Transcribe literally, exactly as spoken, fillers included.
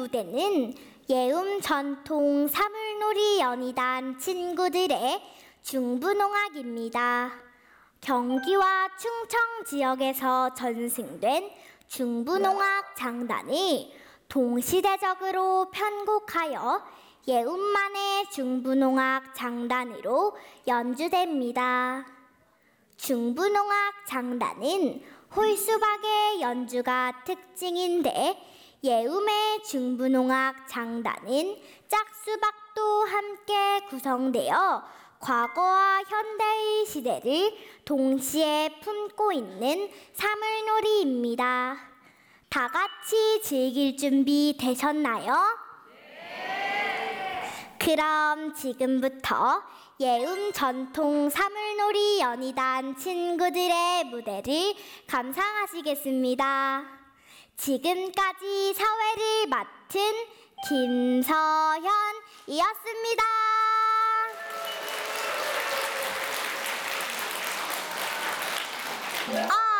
무대는 예움 전통 사물놀이 연희단 친구들의 중부농악입니다. 경기와 충청 지역에서 전승된 중부농악 장단이 동시대적으로 편곡하여 예움만의 중부농악 장단으로 연주됩니다. 중부농악 장단은 홀수박의 연주가 특징인데 예움의 중부농악 장단은 짝수박도 함께 구성되어 과거와 현대의 시대를 동시에 품고 있는 사물놀이입니다. 다 같이 즐길 준비 되셨나요? 네. 그럼 지금부터 예움 전통 사물놀이 연희단 친구들의 무대를 감상하시겠습니다. 지금까지 사회를 맡은 김서현이었습니다. 아